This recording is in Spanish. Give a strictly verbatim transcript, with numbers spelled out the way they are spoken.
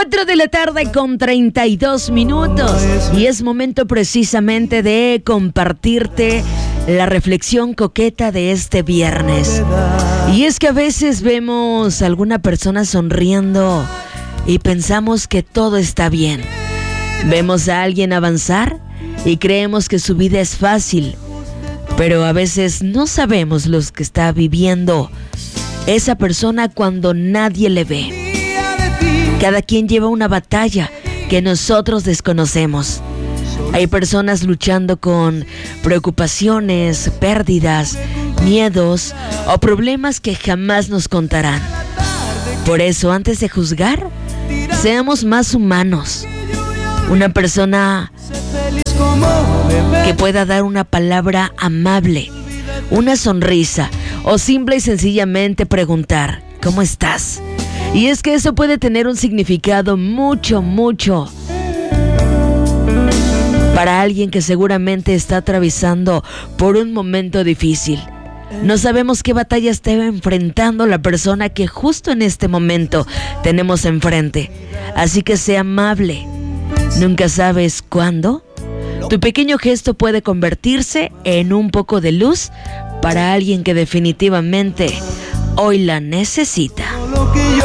cuatro de la tarde con treinta y dos minutos. Y es momento precisamente de compartirte la reflexión coqueta de este viernes. Y es que a veces vemos a alguna persona sonriendo y pensamos que todo está bien. Vemos a alguien avanzar y creemos que su vida es fácil, pero a veces no sabemos lo que está viviendo esa persona cuando nadie le ve. Cada quien lleva una batalla que nosotros desconocemos. Hay personas luchando con preocupaciones, pérdidas, miedos o problemas que jamás nos contarán. Por eso, antes de juzgar, seamos más humanos. Una persona que pueda dar una palabra amable, una sonrisa o simple y sencillamente preguntar, ¿cómo estás? Y es que eso puede tener un significado mucho, mucho para alguien que seguramente está atravesando por un momento difícil. No sabemos qué batalla está enfrentando la persona que justo en este momento tenemos enfrente. Así que sea amable. Nunca sabes cuándo tu pequeño gesto puede convertirse en un poco de luz para alguien que definitivamente hoy la necesita.